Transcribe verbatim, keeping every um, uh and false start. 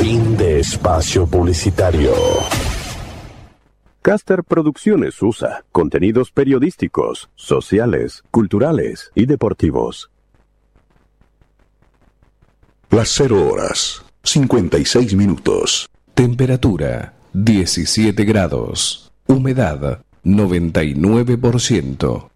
Fin de espacio publicitario. Caster Producciones U S A. Contenidos periodísticos, sociales, culturales y deportivos. Las cero horas, cincuenta y seis minutos. Temperatura, diecisiete grados. Humedad, noventa y nueve por ciento.